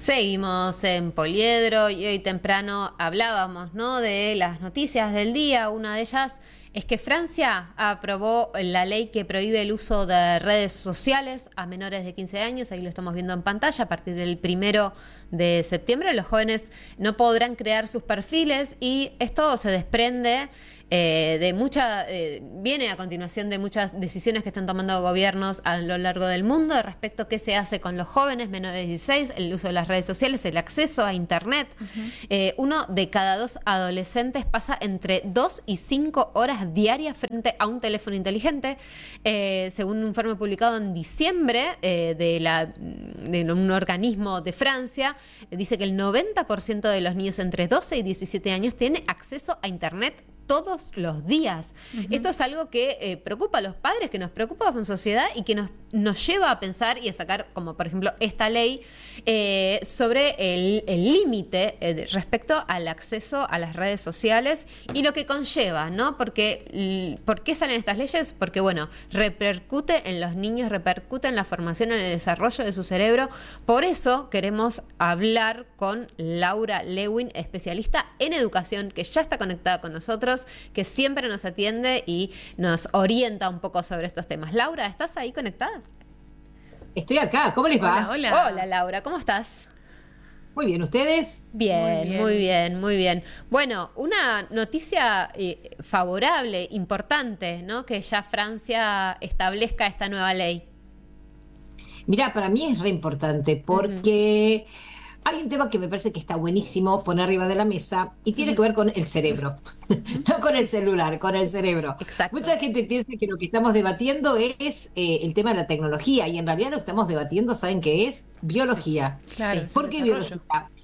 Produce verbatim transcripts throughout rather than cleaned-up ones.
Seguimos en Poliedro y hoy temprano hablábamos, ¿no?, de las noticias del día. Una de ellas es que Francia aprobó la ley que prohíbe el uso de redes sociales a menores de quince años. Ahí lo estamos viendo en pantalla. A partir del primero de septiembre los jóvenes no podrán crear sus perfiles y esto se desprende Eh, de mucha, eh, viene a continuación de muchas decisiones que están tomando gobiernos a lo largo del mundo respecto a qué se hace con los jóvenes menores de dieciséis, el uso de las redes sociales, el acceso a internet. Uh-huh. Eh, uno de cada dos adolescentes pasa entre dos y cinco horas diarias frente a un teléfono inteligente, eh, según un informe publicado en diciembre eh, de, la, de un organismo de Francia. Eh, dice que el noventa por ciento de los niños entre doce y diecisiete años tiene acceso a internet todos los días. Uh-huh. Esto es algo que eh, preocupa a los padres, que nos preocupa como sociedad y que nos, nos lleva a pensar y a sacar, como por ejemplo esta ley, eh, sobre el límite eh, respecto al acceso a las redes sociales y lo que conlleva, ¿no? Porque, ¿por qué salen estas leyes? Porque, bueno, repercute en los niños, repercute en la formación, en el desarrollo de su cerebro. Por eso queremos hablar con Laura Lewin, especialista en educación, que ya está conectada con nosotros, que siempre nos atiende y nos orienta un poco sobre estos temas. Laura, ¿estás ahí conectada? Estoy acá, ¿cómo les va? Hola, hola. Hola, Laura, ¿cómo estás? Muy bien, ¿ustedes? Bien, muy bien, muy bien, muy bien. Bueno, una noticia eh, favorable, importante, ¿no? Que ya Francia establezca esta nueva ley. Mirá, para mí es re importante porque... Uh-huh. Hay un tema que me parece que está buenísimo poner arriba de la mesa y tiene que ver con el cerebro, no con el celular, con el cerebro. Exacto. Mucha gente piensa que lo que estamos debatiendo es eh, el tema de la tecnología y en realidad lo que estamos debatiendo, ¿saben qué es? Biología. Sí, claro. ¿Por qué biología?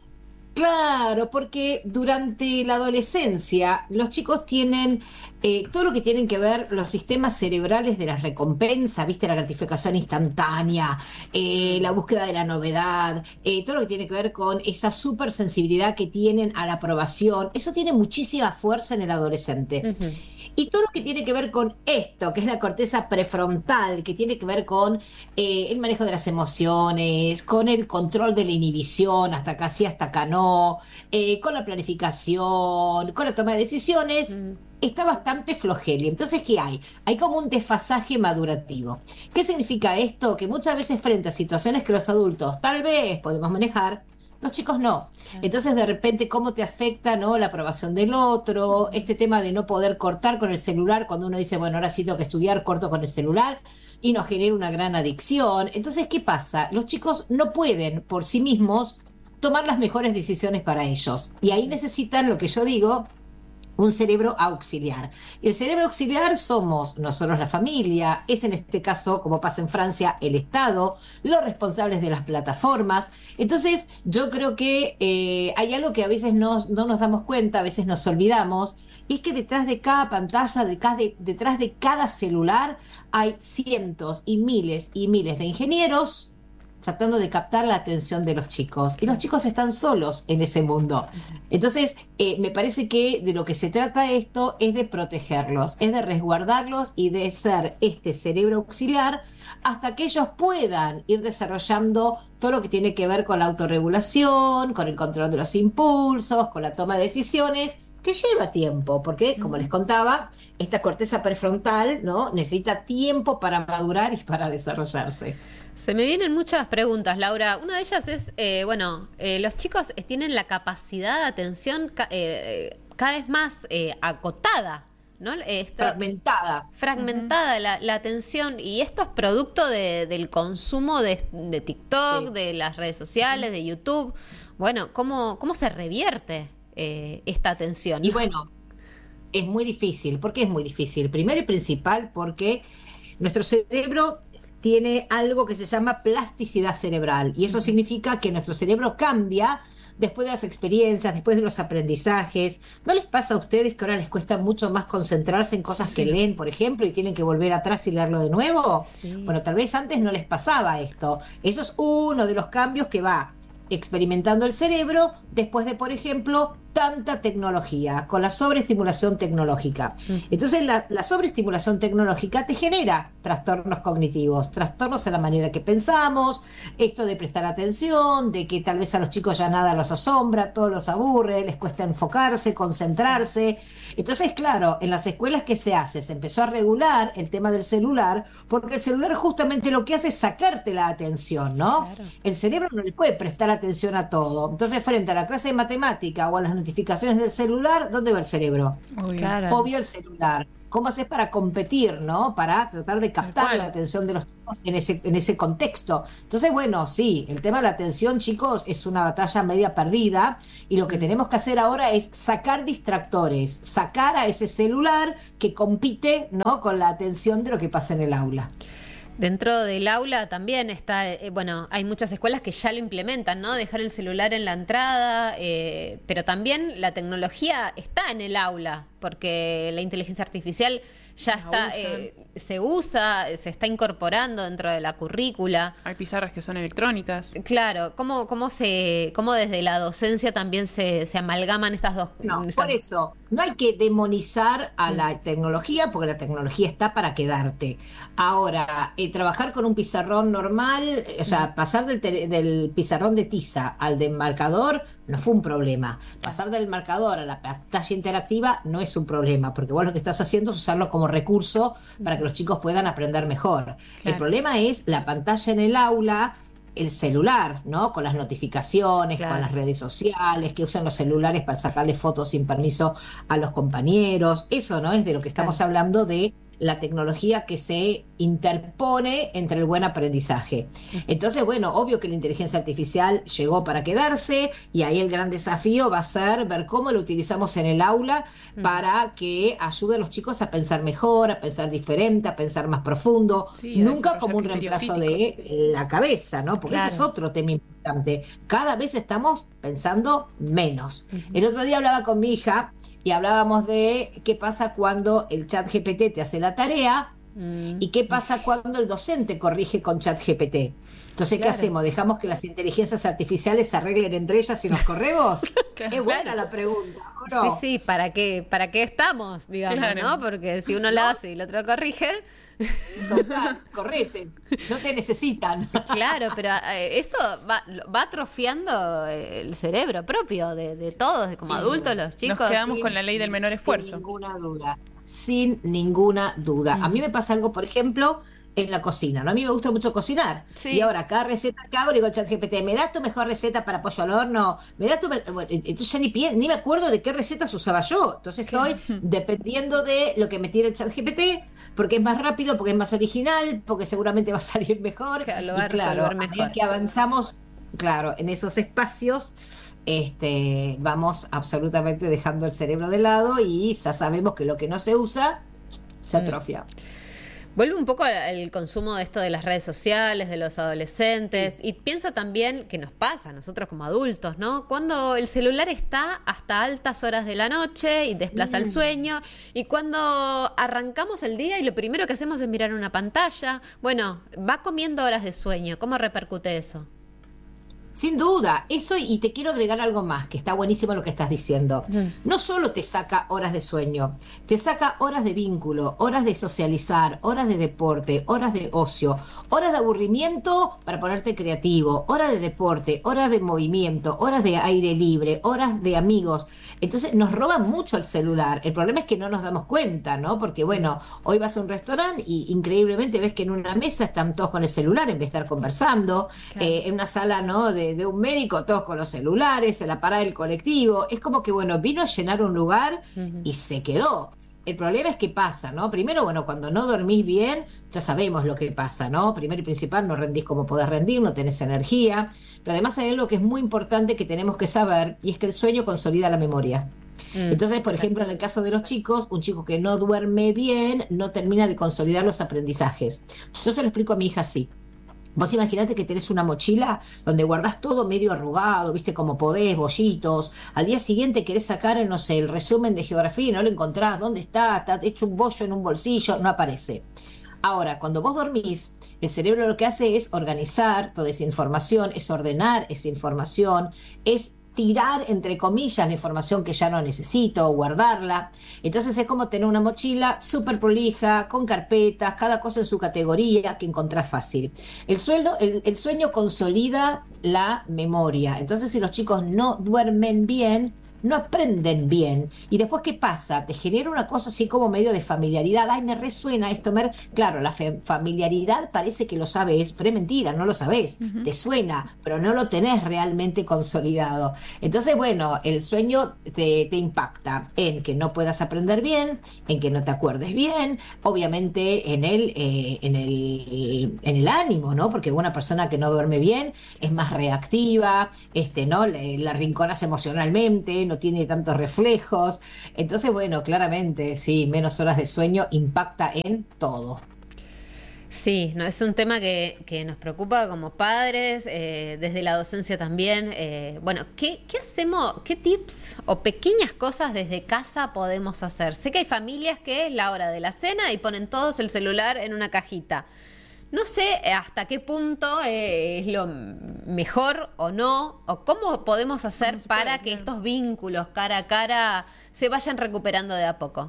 Claro, porque durante la adolescencia los chicos tienen eh, todo lo que tienen que ver los sistemas cerebrales de la recompensa, viste, la gratificación instantánea, eh, la búsqueda de la novedad, eh, todo lo que tiene que ver con esa supersensibilidad que tienen a la aprobación. Eso tiene muchísima fuerza en el adolescente. Uh-huh. Y todo lo que tiene que ver con esto, que es la corteza prefrontal, que tiene que ver con eh, el manejo de las emociones, con el control de la inhibición, hasta acá sí, hasta acá no, eh, con la planificación, con la toma de decisiones, mm. está bastante flojel. Entonces, ¿qué hay? Hay como un desfasaje madurativo. ¿Qué significa esto? Que muchas veces frente a situaciones que los adultos tal vez podemos manejar, los chicos no. Entonces, de repente, ¿cómo te afecta, no, la aprobación del otro? Este tema de no poder cortar con el celular, cuando uno dice, bueno, ahora sí tengo que estudiar, corto con el celular, y nos genera una gran adicción. Entonces, ¿qué pasa? Los chicos no pueden, por sí mismos, tomar las mejores decisiones para ellos. Y ahí necesitan, lo que yo digo, un cerebro auxiliar. Y el cerebro auxiliar somos nosotros, la familia, es en este caso, como pasa en Francia, el Estado, los responsables de las plataformas. Entonces, yo creo que eh, hay algo que a veces no, no nos damos cuenta, a veces nos olvidamos, y es que detrás de cada pantalla, de cada, de, detrás de cada celular, hay cientos y miles y miles de ingenieros tratando de captar la atención de los chicos. Y los chicos están solos en ese mundo. Entonces, eh, me parece que de lo que se trata esto es de protegerlos, es de resguardarlos y de ser este cerebro auxiliar hasta que ellos puedan ir desarrollando todo lo que tiene que ver con la autorregulación, con el control de los impulsos, con la toma de decisiones, que lleva tiempo, porque, como les contaba, esta corteza prefrontal, ¿no?, necesita tiempo para madurar y para desarrollarse. Se me vienen muchas preguntas, Laura. Una de ellas es, eh, bueno, eh, los chicos tienen la capacidad de atención ca- eh, cada vez más eh, acotada, ¿no? Esta, fragmentada. Fragmentada uh-huh. la, la atención. Y esto es producto de, del consumo de, de TikTok, sí. de las redes sociales, uh-huh. de YouTube. Bueno, ¿cómo, cómo se revierte eh, esta atención? Y bueno, es muy difícil. ¿Por qué es muy difícil? Primero y principal porque nuestro cerebro tiene algo que se llama plasticidad cerebral, y eso significa que nuestro cerebro cambia después de las experiencias, después de los aprendizajes. ¿No les pasa a ustedes que ahora les cuesta mucho más concentrarse en cosas sí. que leen, por ejemplo, y tienen que volver atrás y leerlo de nuevo? Sí. Bueno, tal vez antes no les pasaba esto. Eso es uno de los cambios que va experimentando el cerebro después de, por ejemplo, tanta tecnología, con la sobreestimulación tecnológica. Entonces la, la sobreestimulación tecnológica te genera trastornos cognitivos, trastornos en la manera que pensamos, esto de prestar atención, de que tal vez a los chicos ya nada los asombra, todo los aburre, les cuesta enfocarse, concentrarse. Entonces, claro, en las escuelas que se hace, se empezó a regular el tema del celular, porque el celular justamente lo que hace es sacarte la atención, ¿no? Claro. El cerebro no le puede prestar atención a todo. Entonces, frente a la clase de matemática o a las notificaciones del celular, ¿dónde va el cerebro? Obvio, claro. Obvio el celular. ¿Cómo haces para competir, no? Para tratar de captar la atención de los chicos en ese, en ese contexto. Entonces, bueno, sí, el tema de la atención, chicos, es una batalla media perdida y lo que tenemos que hacer ahora es sacar distractores, sacar a ese celular que compite, ¿no?, con la atención de lo que pasa en el aula. Dentro del aula también está, eh, bueno, hay muchas escuelas que ya lo implementan, ¿no? Dejar el celular en la entrada, eh, pero también la tecnología está en el aula, porque la inteligencia artificial ya está, eh, se usa, se está incorporando dentro de la currícula. Hay pizarras que son electrónicas. Claro, ¿cómo, cómo, se, cómo desde la docencia también se, se amalgaman estas dos? No, estas... por eso, no hay que demonizar a la tecnología, porque la tecnología está para quedarte. Ahora, eh, trabajar con un pizarrón normal, o sea, pasar del, del pizarrón de tiza al de marcador, no fue un problema. Pasar del marcador a la pantalla interactiva no es un problema, porque vos lo que estás haciendo es usarlo como recurso para que los chicos puedan aprender mejor. Claro. El problema es la pantalla en el aula, el celular, ¿no? Con las notificaciones, claro, con las redes sociales, que usan los celulares para sacarle fotos sin permiso a los compañeros. Eso, ¿no? Es de lo que estamos claro. hablando, de la tecnología que se interpone entre el buen aprendizaje. Entonces, bueno, obvio que la inteligencia artificial llegó para quedarse y ahí el gran desafío va a ser ver cómo lo utilizamos en el aula para que ayude a los chicos a pensar mejor, a pensar diferente, a pensar más profundo, sí, nunca como un reemplazo crítico de la cabeza, ¿no? Porque claro, ese es otro tema importante. Cada vez estamos pensando menos. Uh-huh. El otro día hablaba con mi hija y hablábamos de qué pasa cuando el chat G P T te hace la tarea mm. y qué pasa cuando el docente corrige con chat G P T. Entonces, claro, ¿qué hacemos? ¿Dejamos que las inteligencias artificiales se arreglen entre ellas y nos corremos? Claro. Es buena la pregunta, ¿o no? Sí, sí, ¿para qué, para qué estamos, digamos, claro, ¿no? Porque si uno ¿no? la hace y el otro corrige... Total, correte, no te necesitan. Claro, pero eh, eso va, va atrofiando el cerebro propio de, de todos, de como sí, adultos, los chicos. Nos quedamos sin, con la ley del menor esfuerzo. Sin ninguna duda, sin ninguna duda. Mm. A mí me pasa algo, por ejemplo, en la cocina, ¿no? A mí me gusta mucho cocinar. Sí. Y ahora, cada receta que hago, le digo al chat G P T, ¿me das tu mejor receta para pollo al horno? ¿Me das tu me-? Bueno, entonces ya ni, ni me acuerdo de qué recetas usaba yo. Entonces estoy dependiendo de lo que me tire el chat G P T, porque es más rápido, porque es más original, porque seguramente va a salir mejor. Que lo va a y claro, a medida que avanzamos, claro, en esos espacios, este, vamos absolutamente dejando el cerebro de lado y ya sabemos que lo que no se usa se atrofia. Mm. Vuelve un poco al consumo de esto de las redes sociales, de los adolescentes, sí, y pienso también que nos pasa a nosotros como adultos, ¿no? Cuando el celular está hasta altas horas de la noche y desplaza mm. el sueño, y cuando arrancamos el día y lo primero que hacemos es mirar una pantalla, bueno, va comiendo horas de sueño. ¿Cómo repercute eso? Sin duda, eso, y te quiero agregar algo más, que está buenísimo lo que estás diciendo. Mm. No solo te saca horas de sueño, te saca horas de vínculo, horas de socializar, horas de deporte, horas de ocio, horas de aburrimiento para ponerte creativo, horas de deporte, horas de movimiento, horas de aire libre, horas de amigos. Entonces nos roban mucho el celular. El problema es que no nos damos cuenta, ¿no? Porque bueno, hoy vas a un restaurante y increíblemente ves que en una mesa están todos con el celular en vez de estar conversando, claro, eh, en una sala, ¿no?, de De, de un médico, todos con los celulares, en la parada del colectivo. Es como que, bueno, vino a llenar un lugar uh-huh. y se quedó. El problema es que pasa, ¿no? Primero, bueno, cuando no dormís bien, ya sabemos lo que pasa, ¿no? Primero y principal, no rendís como podés rendir, no tenés energía. Pero además hay algo que es muy importante que tenemos que saber, y es que el sueño consolida la memoria. Mm, Entonces, por exacto. ejemplo, en el caso de los chicos, un chico que no duerme bien no termina de consolidar los aprendizajes. Yo se lo explico a mi hija así. Vos imaginate que tenés una mochila donde guardás todo medio arrugado, viste, como podés, bollitos. Al día siguiente querés sacar, no sé, el resumen de geografía y no lo encontrás. ¿Dónde está? Está hecho un bollo en un bolsillo, no aparece. Ahora, cuando vos dormís, el cerebro lo que hace es organizar toda esa información, es ordenar esa información, es tirar, entre comillas, la información que ya no necesito o guardarla. Entonces es como tener una mochila súper prolija, con carpetas, cada cosa en su categoría, que encontrás fácil. El, suelo, el, el sueño consolida la memoria. Entonces si los chicos no duermen bien, no aprenden bien. Y después, ¿qué pasa? Te genera una cosa así como medio de familiaridad. Ay, me resuena esto. Me... Claro, la familiaridad parece que lo sabes, pero es mentira, no lo sabes. Uh-huh. Te suena, pero no lo tenés realmente consolidado. Entonces, bueno, el sueño te, te impacta en que no puedas aprender bien, en que no te acuerdes bien, obviamente en el, eh, en el, en el ánimo, ¿no? Porque una persona que no duerme bien es más reactiva, este, ¿no? Le, la rinconas emocionalmente, no tiene tantos reflejos. Entonces, bueno, claramente, sí, menos horas de sueño impacta en todo. Sí, no, es un tema que, que nos preocupa como padres, eh, desde la docencia también. Eh, bueno, ¿qué, ¿qué hacemos? ¿Qué tips o pequeñas cosas desde casa podemos hacer? Sé que hay familias que es la hora de la cena y ponen todos el celular en una cajita. No sé hasta qué punto es lo mejor o no, o cómo podemos hacer para que estos vínculos cara a cara se vayan recuperando de a poco.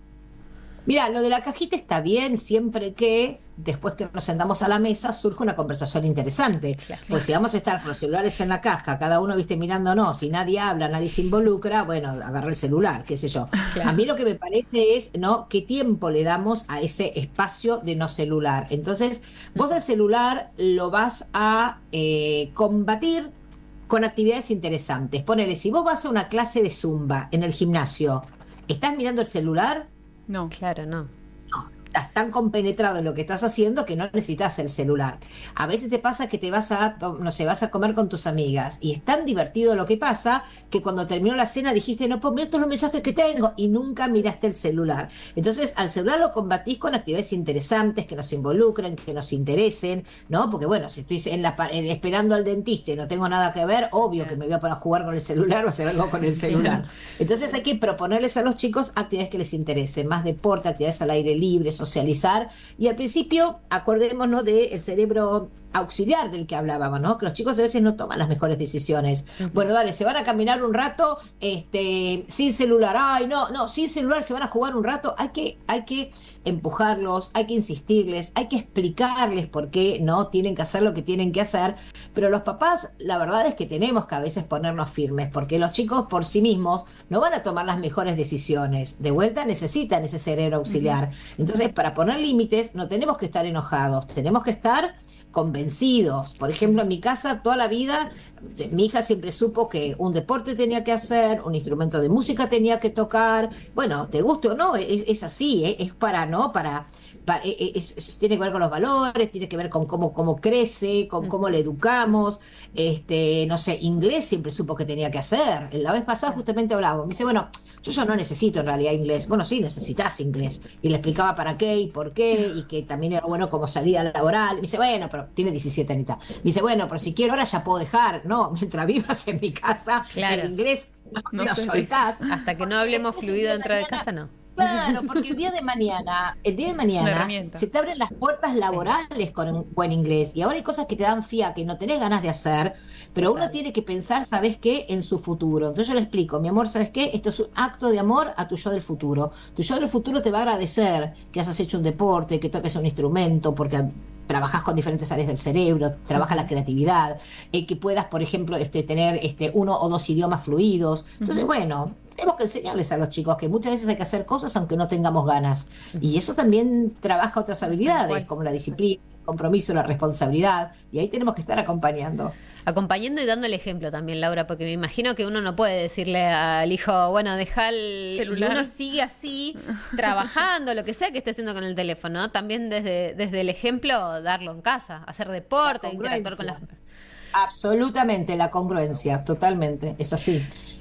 Mira, lo de la cajita está bien siempre que después que nos sentamos a la mesa surge una conversación interesante. Claro. Porque si vamos a estar con los celulares en la caja, cada uno, viste, mirándonos, si nadie habla, nadie se involucra, bueno, agarra el celular, qué sé yo. Claro. A mí lo que me parece es, ¿no?, qué tiempo le damos a ese espacio de no celular. Entonces, vos al celular lo vas a eh, combatir con actividades interesantes. Ponele, si vos vas a una clase de Zumba en el gimnasio, ¿estás mirando el celular? No, claro, no. No, estás tan compenetrado en lo que estás haciendo que no necesitas el celular. A veces te pasa que te vas a, no sé, vas a comer con tus amigas y es tan divertido lo que pasa que cuando terminó la cena dijiste, no puedo mirar todos los mensajes que tengo, y nunca miraste el celular. Entonces al celular lo combatís con actividades interesantes que nos involucren, que nos interesen, ¿no? Porque bueno, si estoy en la, en, esperando al dentista y no tengo nada que ver, obvio que me voy a poner a jugar con el celular o hacer algo con el celular. Entonces hay que proponerles a los chicos actividades que les interesen, más deporte, actividades al aire libre, socializar. Y al principio, acordémonos del cerebro auxiliar del que hablábamos, ¿no? Que los chicos a veces no toman las mejores decisiones. Uh-huh. Bueno, dale, se van a caminar un rato este, sin celular. Ay, no, no, sin celular se van a jugar un rato. Hay que, hay que empujarlos, hay que insistirles, hay que explicarles por qué no tienen que hacer lo que tienen que hacer. Pero los papás, la verdad es que tenemos que a veces ponernos firmes, porque los chicos por sí mismos no van a tomar las mejores decisiones. De vuelta necesitan ese cerebro auxiliar. Uh-huh. Entonces, para poner límites no tenemos que estar enojados, tenemos que estar convencidos. Por ejemplo, en mi casa toda la vida mi hija siempre supo que un deporte tenía que hacer, un instrumento de música tenía que tocar. Bueno, te guste o no, es, es así, ¿eh? Es para, ¿no? Para, para es, es, tiene que ver con los valores, tiene que ver con cómo, cómo crece, con cómo le educamos. Este, no sé, inglés siempre supo que tenía que hacer. La vez pasada justamente hablábamos, me dice, bueno, yo ya no necesito en realidad inglés. Bueno, sí, necesitas inglés. Y le explicaba para qué y por qué, y que también era bueno como salida laboral. Me dice, bueno, pero tiene diecisiete, Anita. Me dice, bueno, pero si quiero ahora ya puedo dejar. No, mientras vivas en mi casa, claro, el inglés no, no lo soltás. Hasta que no hablemos fluido dentro de casa, no. Claro, porque el día de mañana, el día de mañana se te abren las puertas laborales sí. con un buen inglés. Y ahora hay cosas que te dan fiaca y no tenés ganas de hacer, pero Total. Uno tiene que pensar, ¿sabes qué?, en su futuro. Entonces yo le explico, mi amor, ¿sabes qué? Esto es un acto de amor a tu yo del futuro. Tu yo del futuro te va a agradecer que hayas hecho un deporte, que toques un instrumento, porque trabajas con diferentes áreas del cerebro, trabaja la creatividad, eh, que puedas, por ejemplo, este, tener este, uno o dos idiomas fluidos. Entonces, uh-huh. bueno, tenemos que enseñarles a los chicos que muchas veces hay que hacer cosas aunque no tengamos ganas. Uh-huh. Y eso también trabaja otras habilidades, como la disciplina, el compromiso, la responsabilidad. Y ahí tenemos que estar acompañando. Acompañando y dando el ejemplo también, Laura, porque me imagino que uno no puede decirle al hijo, bueno, deja el celular. Uno sigue así, trabajando, lo que sea que esté haciendo con el teléfono, ¿no? También desde, desde el ejemplo, darlo en casa, hacer deporte, interactuar con las... Absolutamente, la congruencia, totalmente, es así.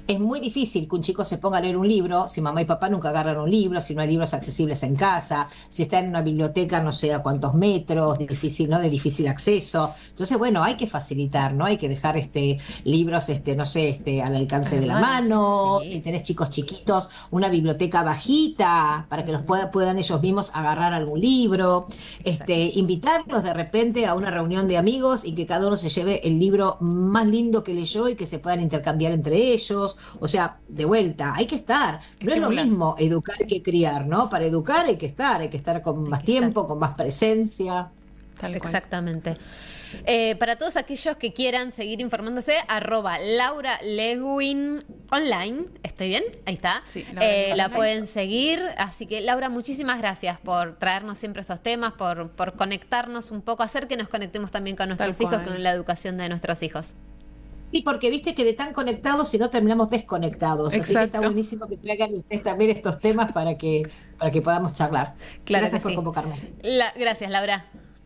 Es muy difícil que un chico se ponga a leer un libro si mamá y papá nunca agarran un libro, si no hay libros accesibles en casa, si está en una biblioteca no sé a cuántos metros, difícil, ¿no? De difícil acceso. Entonces, bueno, hay que facilitar, ¿no? Hay que dejar este libros, este, no sé, este, al alcance de la mano, sí. Si tenés chicos chiquitos, una biblioteca bajita para que los pueda, puedan ellos mismos agarrar algún libro, este, invitarlos de repente a una reunión de amigos y que cada uno se lleve el libro más lindo que leyó y que se puedan intercambiar entre ellos. O sea, de vuelta, hay que estar. No es lo mismo educar que criar, ¿no? Para educar hay que estar, hay que estar con más tiempo, con más presencia. Tal cual. Exactamente. Eh, para todos aquellos que quieran seguir informándose, arroba Laura Lewin online, ¿estoy bien? Ahí está. Sí, eh, la pueden seguir, así que Laura, muchísimas gracias por traernos siempre estos temas, por, por conectarnos un poco, hacer que nos conectemos también con nuestros hijos, con la educación de nuestros hijos. Y porque viste que de tan conectados, si no terminamos desconectados. Exacto. Así que está buenísimo que traigan ustedes también estos temas para que, para que podamos charlar. Claro, gracias por sí. convocarme. La, gracias, Laura.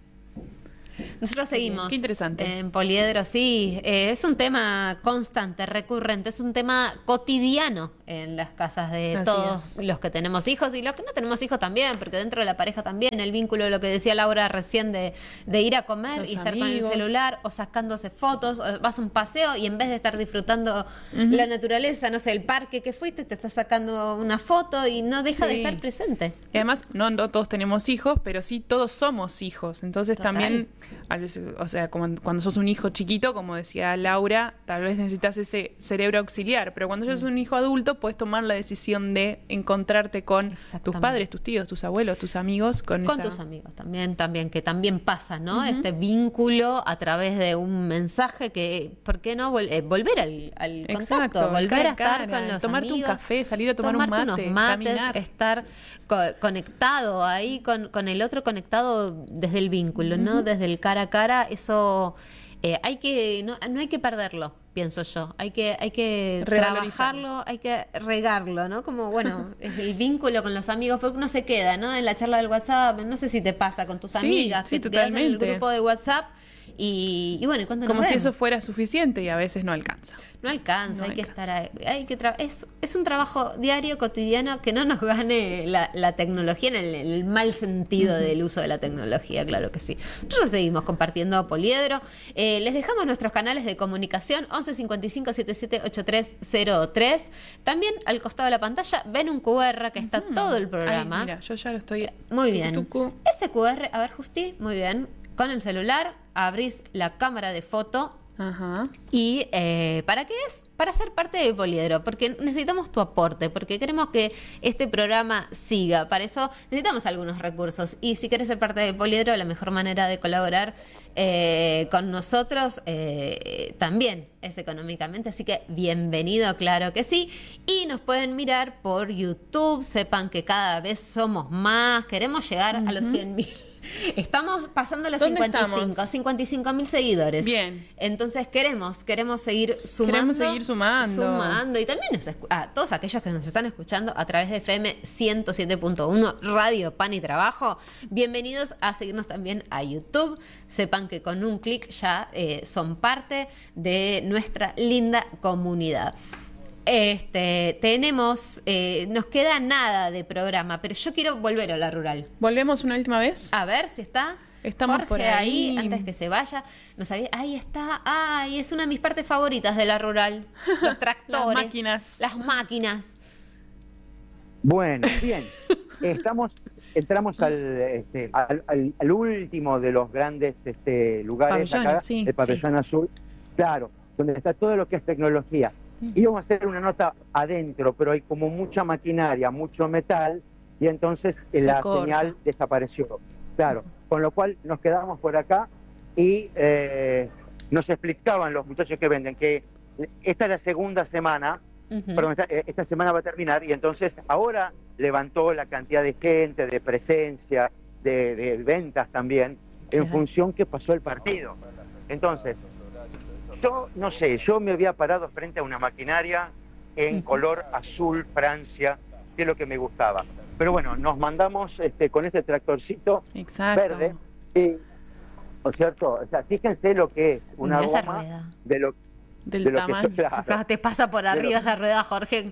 Nosotros seguimos. Qué interesante. En Poliedro, sí. Eh, es un tema constante, recurrente, es un tema cotidiano en las casas de Así todos es. Los que tenemos hijos y los que no tenemos hijos también, porque dentro de la pareja también, el vínculo, lo que decía Laura recién de, de ir a comer los y estar amigos. Con el celular o sacándose fotos, o vas a un paseo y en vez de estar disfrutando uh-huh. la naturaleza, no sé, el parque que fuiste, te estás sacando una foto y no deja sí. de estar presente. Y además, no, no todos tenemos hijos, pero sí todos somos hijos, entonces Total. También... O sea, como cuando sos un hijo chiquito, como decía Laura, tal vez necesitas ese cerebro auxiliar, pero cuando ya sos un hijo adulto, puedes tomar la decisión de encontrarte con tus padres, tus tíos, tus abuelos, tus amigos. Con, con esa... tus amigos también, también, que también pasa, ¿no? Uh-huh. Este vínculo a través de un mensaje que, ¿por qué no? Vol- eh, volver al, al Exacto, contacto, volver cara, a estar cara, con los tomarte amigos. un café, salir a tomar tomarte un mate, unos mates, caminar. Estar co- conectado ahí con, con el otro, conectado desde el vínculo, uh-huh. ¿no? Desde el cara a cara, eso eh, hay que, no, no hay que perderlo, pienso yo, hay que, hay que trabajarlo, hay que regarlo, ¿no? Como, bueno, es el vínculo con los amigos, porque uno se queda, ¿no? En la charla del WhatsApp, no sé si te pasa con tus sí, amigas, sí, que te das en el grupo de WhatsApp. Y, y bueno, ¿y cuándo nos Como vemos? si eso fuera suficiente y a veces no alcanza. No alcanza, no hay alcanza. que estar ahí. Hay que tra- es, es un trabajo diario, cotidiano, que no nos gane la, la tecnología en el, el mal sentido uh-huh. del uso de la tecnología, claro que sí. Nosotros seguimos compartiendo Poliedro. Eh, les dejamos nuestros canales de comunicación, once cincuenta y cinco setenta y siete ochenta y tres cero tres. También al costado de la pantalla ven un cu erre que está uh-huh. todo el programa. Ay, mira, yo ya lo estoy... Muy bien. Tucu. Ese cu erre, a ver, Justi, muy bien. Con el celular abrís la cámara de foto. Ajá. ¿Y eh, para qué es? Para ser parte de Poliedro, porque necesitamos tu aporte, porque queremos que este programa siga. Para eso necesitamos algunos recursos. Y si quieres ser parte de Poliedro, la mejor manera de colaborar eh, con nosotros eh, también es económicamente. Así que bienvenido, claro que sí. Y nos pueden mirar por YouTube. Sepan que cada vez somos más. Queremos llegar uh-huh. a los cien mil. Estamos pasando los cincuenta y cinco, cincuenta y cinco mil seguidores. Bien. Entonces queremos, queremos seguir sumando. Queremos seguir sumando. Sumando. Y también nos escu- a todos aquellos que nos están escuchando a través de F M ciento siete punto uno, Radio Pan y Trabajo. Bienvenidos a seguirnos también a YouTube. Sepan que con un clic ya eh, son parte de nuestra linda comunidad. Este, tenemos, eh, nos queda nada de programa, pero yo quiero volver a la rural. ¿Volvemos una última vez? A ver si está. Estamos Jorge por ahí. ahí, antes que se vaya. No sabía, ahí está. Ay, es una de mis partes favoritas de la rural. Los tractores. Las máquinas. Las máquinas. Bueno, bien. Estamos, entramos al, este, al, al, al último de los grandes este, lugares pabellón, acá, sí, el pabellón sí. azul. Claro, donde está todo lo que es tecnología. Íbamos a hacer una nota adentro, pero hay como mucha maquinaria, mucho metal, y entonces eh, la corta. señal desapareció. Claro, con lo cual nos quedamos por acá y eh, nos explicaban los muchachos que venden que esta es la segunda semana, uh-huh. perdón, esta, esta semana va a terminar, y entonces ahora levantó la cantidad de gente, de presencia, de, de ventas también, en uh-huh. función que pasó el partido. Entonces, yo no sé, yo me había parado frente a una maquinaria en color azul Francia, que es lo que me gustaba. Pero bueno, nos mandamos este, con este tractorcito Exacto. verde, y, ¿no es cierto? O sea, fíjense lo que es una Mira esa goma rueda. de lo, Del de lo tamaño. que soy, claro, Te pasa por arriba lo, esa rueda, Jorge.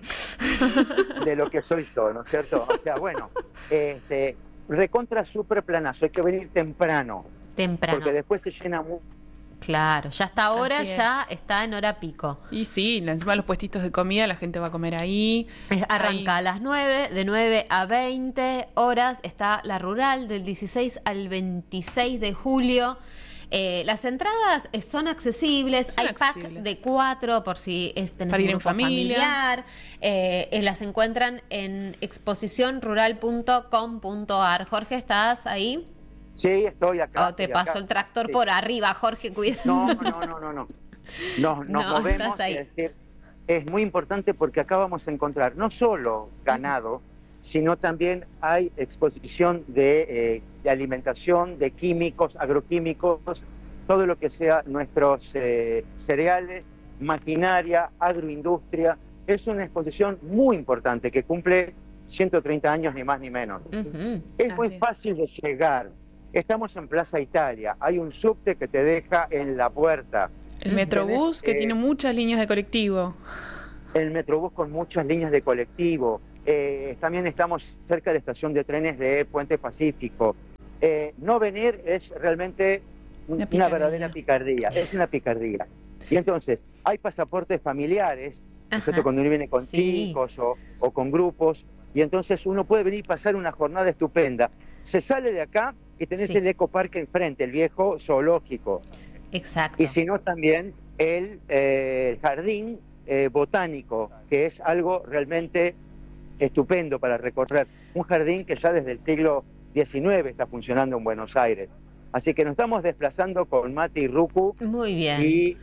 de lo que soy yo, ¿no es cierto? O sea, bueno, este, recontra súper planazo, hay que venir temprano. Temprano. Porque después se llena mucho. Claro, ya hasta ahora Así ya es. está en hora pico. Y sí, encima los puestitos de comida, la gente va a comer ahí. Es- Arranca Ahí. a las nueve, de nueve a veinte horas está la rural del dieciséis al veintiséis de julio. Eh, las entradas eh, son accesibles, Son hay pack accesibles. de cuatro por si es, tenés Para un ir en grupo familia. familiar. Eh, eh, las encuentran en exposición rural punto com punto ar. Jorge, ¿estás ahí? Sí, estoy acá. Oh, te estoy pasó acá. el tractor Sí. por arriba, Jorge, cuidado. No, no, no, no, no. Nos, nos No, movemos, estás ahí. es decir, es muy importante porque acá vamos a encontrar no solo ganado, sino también hay exposición de, eh, de alimentación, de químicos, agroquímicos, todo lo que sea nuestros eh, cereales, maquinaria, agroindustria. Es una exposición muy importante que cumple ciento treinta años, ni más ni menos. Ujú. Es muy Así es. fácil de llegar. Estamos en Plaza Italia, hay un subte que te deja en la puerta. El Metrobús, que eh, tiene muchas líneas de colectivo. El Metrobús con muchas líneas de colectivo. Eh, también estamos cerca de la estación de trenes de Puente Pacífico. Eh, no venir es realmente un- Una una, picardía. verdadera picardía, es una picardía. Y entonces, hay pasaportes familiares, ¿no es cierto? Ajá. Cuando uno viene con Sí. chicos o, o con grupos, y entonces uno puede venir y pasar una jornada estupenda. Se sale de acá y tenés Sí. el ecoparque enfrente, el viejo zoológico. Exacto. Y si no, también el eh, jardín eh, botánico, que es algo realmente estupendo para recorrer. Un jardín que ya desde el siglo diecinueve está funcionando en Buenos Aires. Así que nos estamos desplazando con Mati y Ruku Muy bien. y,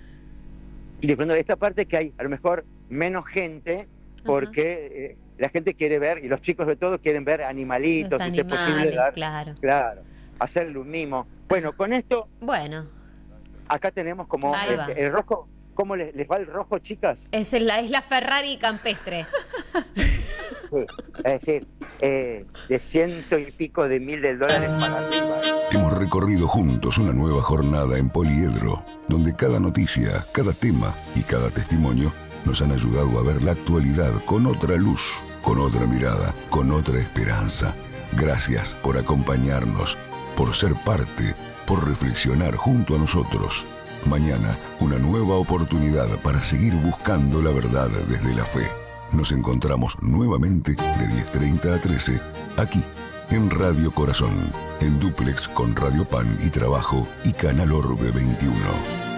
y disfrutando de esta parte que hay a lo mejor menos gente, porque eh, la gente quiere ver, y los chicos de todo quieren ver animalitos, Los si es posible animales, dar, claro. claro, hacerle un mimo. Bueno, con esto Bueno, acá tenemos como Ahí va. este, el rojo. ¿Cómo les, les va el rojo, chicas? es la, es la Ferrari campestre. Sí, es decir, eh, de ciento y pico de mil de dólares para arriba. Hemos recorrido juntos una nueva jornada en Poliedro, donde cada noticia, cada tema y cada testimonio nos han ayudado a ver la actualidad con otra luz, con otra mirada, con otra esperanza. Gracias por acompañarnos, por ser parte, por reflexionar junto a nosotros. Mañana, una nueva oportunidad para seguir buscando la verdad desde la fe. Nos encontramos nuevamente de diez treinta a trece, aquí, en Radio Corazón, en dúplex con Radio Pan y Trabajo y Canal Orbe veintiuno.